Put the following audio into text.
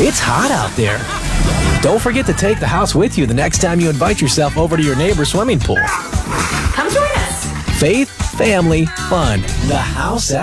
It's hot out there. Don't forget to take the house with you the next time you invite yourself over to your neighbor's swimming pool. Come join us. Faith, family, fun. The house